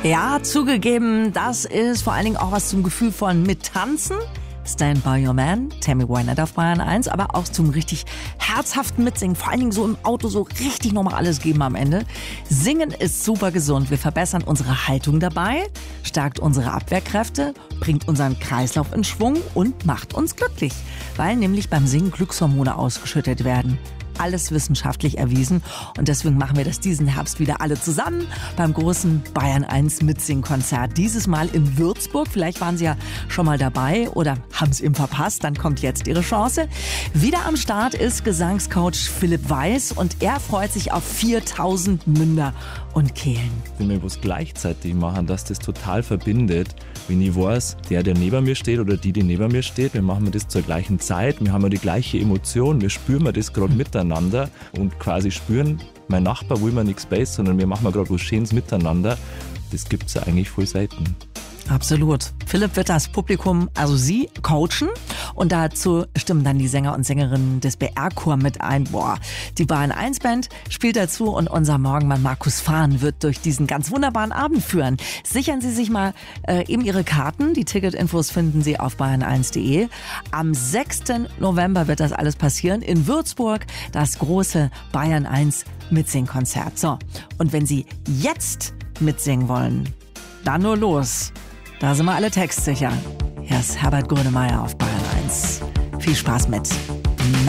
Ja, zugegeben, das ist vor allen Dingen auch was zum Gefühl von Mittanzen. Stand by Your Man, Tammy Wynette auf Bayern 1, aber auch zum richtig herzhaften Mitsingen, vor allen Dingen so im Auto so richtig nochmal alles geben am Ende. Singen ist super gesund, wir verbessern unsere Haltung dabei, stärkt unsere Abwehrkräfte, bringt unseren Kreislauf in Schwung und macht uns glücklich, weil nämlich beim Singen Glückshormone ausgeschüttet werden. Alles wissenschaftlich erwiesen und deswegen machen wir das diesen Herbst wieder alle zusammen beim großen Bayern 1 Mitsingkonzert. Dieses Mal in Würzburg. Vielleicht waren Sie ja schon mal dabei oder haben es eben verpasst. Dann kommt jetzt Ihre Chance. Wieder am Start ist Gesangscoach Philipp Weiß und er freut sich auf 4000 Münder und Kehlen. Wenn wir was gleichzeitig machen, dass das total verbindet. Wenn ich weiß, der neben mir steht oder die neben mir steht, wir machen das zur gleichen Zeit, wir haben ja die gleiche Emotion, wir spüren das gerade miteinander und quasi spüren, mein Nachbar will mir nichts Besseres, sondern wir machen gerade was Schönes miteinander. Das gibt es ja eigentlich voll selten. Absolut. Philipp wird das Publikum, also Sie, coachen und dazu stimmen dann die Sänger und Sängerinnen des BR-Chor mit ein. Die Bayern 1 Band spielt dazu und unser Morgenmann Markus Fahn wird durch diesen ganz wunderbaren Abend führen. Sichern Sie sich mal eben Ihre Karten. Die Ticketinfos finden Sie auf bayern1.de. Am 6. November wird das alles passieren in Würzburg, das große Bayern 1 Mitsingkonzert. So, und wenn Sie jetzt mitsingen wollen, dann nur los. Da sind wir alle textsicher. Hier ist Herbert Grönemeyer auf Bayern 1. Viel Spaß mit